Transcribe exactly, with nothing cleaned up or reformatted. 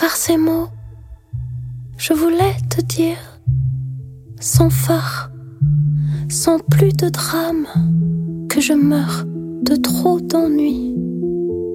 par ces mots, je voulais te dire, sans phare, sans plus de drame, que je meurs de trop d'ennui.